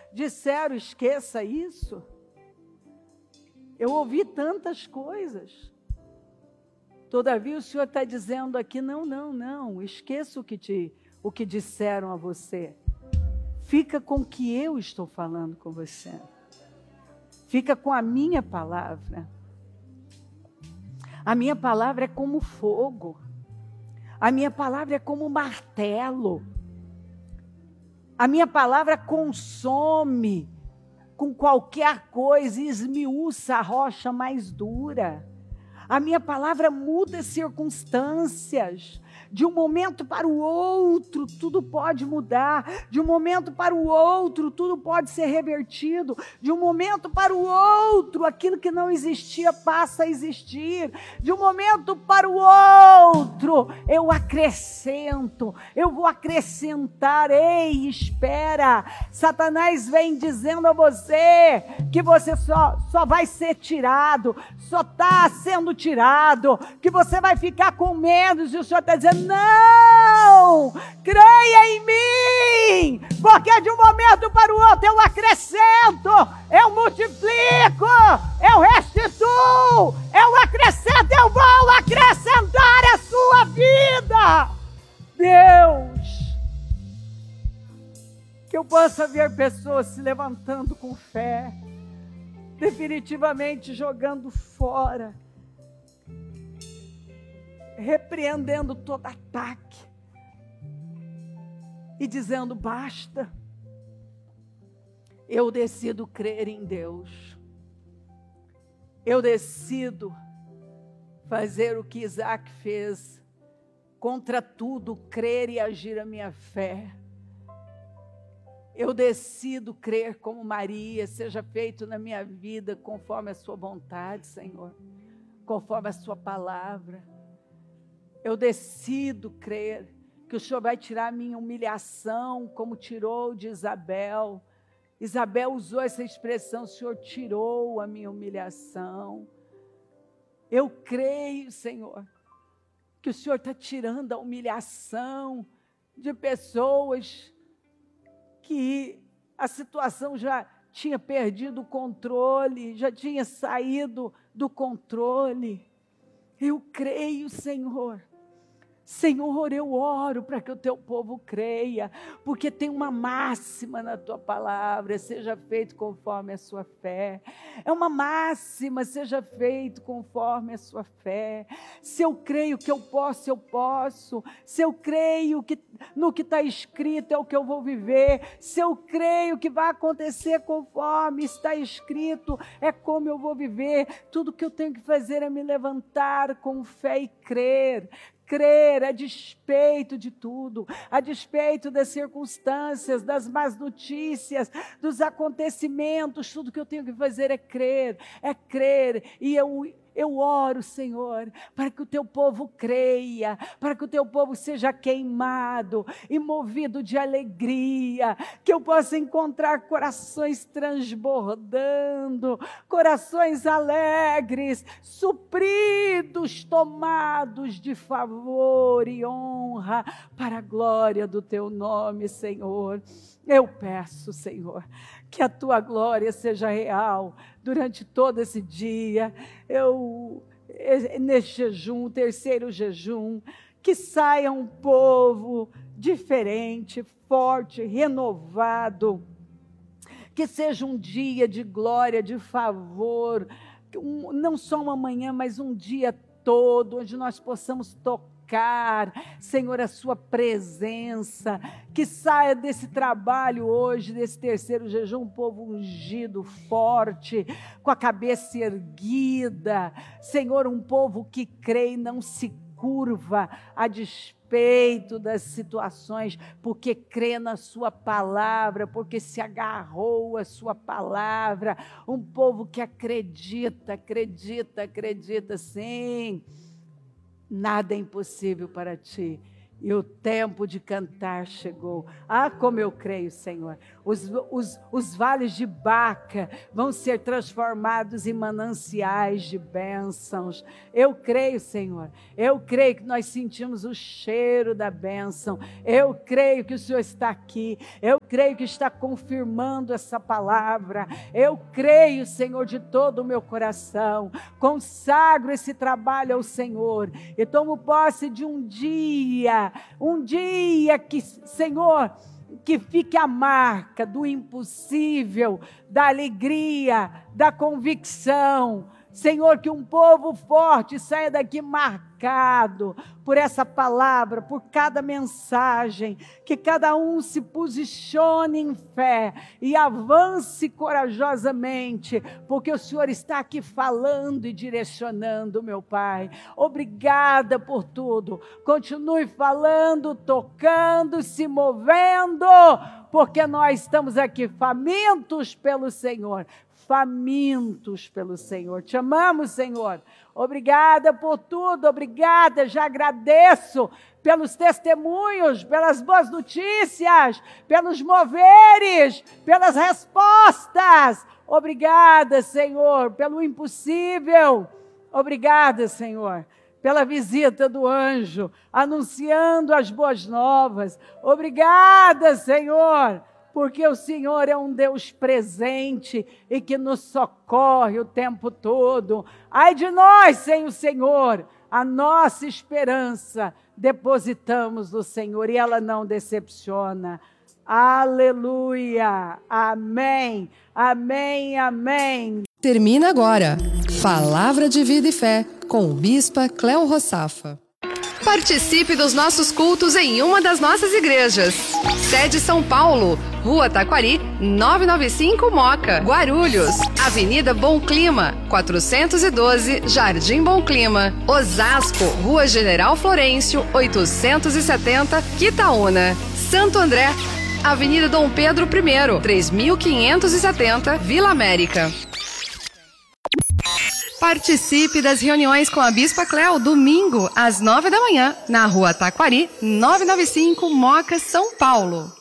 disseram, esqueça isso. Eu ouvi tantas coisas. Todavia o Senhor está dizendo aqui, não, esqueça o que disseram a você. Fica com o que eu estou falando com você. Fica com a minha palavra. A minha palavra é como fogo. A minha palavra é como martelo. A minha palavra consome com qualquer coisa e esmiuça a rocha mais dura. A minha palavra muda circunstâncias. De um momento para o outro, tudo pode mudar. De um momento para o outro, tudo pode ser revertido. De um momento para o outro, aquilo que não existia passa a existir. De um momento para o outro, eu acrescento. Eu vou acrescentar. Ei, espera. Satanás vem dizendo a você que você só vai ser tirado. Só está sendo tirado. Que você vai ficar com menos. E o Senhor está dizendo, não, creia em mim, porque de um momento para o outro eu acrescento, eu multiplico, eu restituo, eu acrescento, eu vou acrescentar a sua vida. Deus, que eu possa ver pessoas se levantando com fé, definitivamente jogando fora, repreendendo todo ataque e dizendo, basta, eu decido crer em Deus, eu decido fazer o que Isaac fez, contra tudo, crer e agir a minha fé, eu decido crer como Maria, seja feito na minha vida conforme a sua vontade, Senhor, conforme a sua palavra. Eu decido crer que o Senhor vai tirar a minha humilhação, como tirou de Isabel. Isabel usou essa expressão, o Senhor tirou a minha humilhação. Eu creio, Senhor, que o Senhor está tirando a humilhação de pessoas que a situação já tinha perdido o controle, já tinha saído do controle. Eu creio, Senhor. Senhor, eu oro para que o teu povo creia, porque tem uma máxima na tua palavra, seja feito conforme a sua fé. É uma máxima, seja feito conforme a sua fé. Se eu creio que eu posso, eu posso. Se eu creio que no que está escrito é o que eu vou viver. Se eu creio que vai acontecer conforme está escrito, é como eu vou viver. Tudo que eu tenho que fazer é me levantar com fé e crer. Crer a despeito de tudo, a despeito das circunstâncias, das más notícias, dos acontecimentos, tudo que eu tenho que fazer é crer, e eu oro, Senhor, para que o teu povo creia, para que o teu povo seja queimado e movido de alegria, que eu possa encontrar corações transbordando, corações alegres, supridos, tomados de favor e honra, para a glória do teu nome, Senhor. Eu peço, Senhor, que a tua glória seja real durante todo esse dia. Neste jejum, terceiro jejum, que saia um povo diferente, forte, renovado. Que seja um dia de glória, de favor, não só uma manhã, mas um dia todo, onde nós possamos tocar, Senhor, a sua presença, que saia desse trabalho hoje, desse terceiro jejum, um povo ungido, forte, com a cabeça erguida, Senhor, um povo que crê e não se curva a despeito das situações, porque crê na sua palavra, porque se agarrou à sua palavra, um povo que acredita, sim. Nada é impossível para ti. E o tempo de cantar chegou. Ah, como eu creio, Senhor. Os vales de Baca vão ser transformados em mananciais de bênçãos. Eu creio, Senhor. Eu creio que nós sentimos o cheiro da bênção. Eu creio que o Senhor está aqui. Eu creio que está confirmando essa palavra. Eu creio, Senhor, de todo o meu coração. Consagro esse trabalho ao Senhor e tomo posse de um dia que, Senhor, que fique a marca do impossível, da alegria, da convicção. Senhor, que um povo forte saia daqui marcado por essa palavra, por cada mensagem, que cada um se posicione em fé e avance corajosamente, porque o Senhor está aqui falando e direcionando, meu Pai. Obrigada por tudo. Continue falando, tocando, se movendo, porque nós estamos aqui famintos pelo Senhor. Famintos pelo Senhor. Te amamos, Senhor. Obrigada por tudo, obrigada. Já agradeço pelos testemunhos, pelas boas notícias, pelos moveres, pelas respostas. Obrigada, Senhor, pelo impossível. Obrigada, Senhor, pela visita do anjo, anunciando as boas novas. Obrigada, Senhor, porque o Senhor é um Deus presente e que nos socorre o tempo todo. Ai de nós sem o Senhor, a nossa esperança depositamos no Senhor e ela não decepciona. Aleluia, amém, amém, amém. Termina agora, Palavra de Vida e Fé, com o Bispa Cléo Rossafa. Participe dos nossos cultos em uma das nossas igrejas. Sede São Paulo, Rua Taquari, 995 Moca, Guarulhos. Avenida Bom Clima, 412, Jardim Bom Clima. Osasco, Rua General Florencio, 870, Quitaúna. Santo André, Avenida Dom Pedro I, 3570, Vila América. Participe das reuniões com a Bispa Cléo, domingo, às 9 da manhã, na Rua Taquari, 995, Moca, São Paulo.